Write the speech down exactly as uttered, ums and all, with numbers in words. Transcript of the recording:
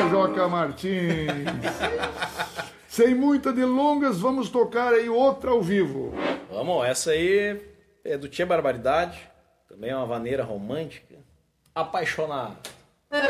Joca Martins. Sem muitas delongas, vamos tocar aí outra ao vivo. Vamos, essa aí é do Tia Barbaridade, também é uma vaneira romântica, apaixonada.